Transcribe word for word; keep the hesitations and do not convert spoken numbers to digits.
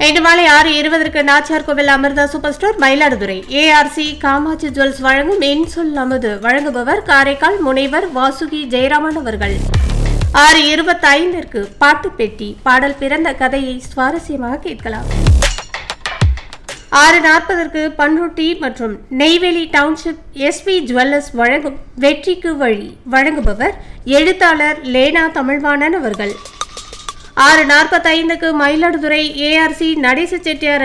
இன்று மாலை ஆறு இருபதற்கு நாச்சியார் கோவில் Amrita super store Mayiladuthurai. ARC Kamakshi jewels வழங்கும் இன்சொல் அமுது. வழங்குபவர் காரைக்கால் முனைவர் வாசுகி ஜெயராமன் அவர்கள். ஆறு இருபத்தி ஐந்திற்கு பாட்டு பெட்டி. பாடல் பிறந்த கதையை சுவாரஸ்யமாக கேட்கலாம். ஆறு நாற்பதற்கு பன்ருட்டி மற்றும் நெய்வேலி டவுன்ஷிப் எஸ்பி ஜுவல்லர்ஸ் வழங்கும் வெற்றிக்கு வழி. வழங்குபவர் எழுத்தாளர் லேனா தமிழ்வாணன் அவர்கள். ஆறு நாற்பத்தி ஐந்துக்கு மயிலாடுதுறை ஏஆர்சி நடேச செட்டியார்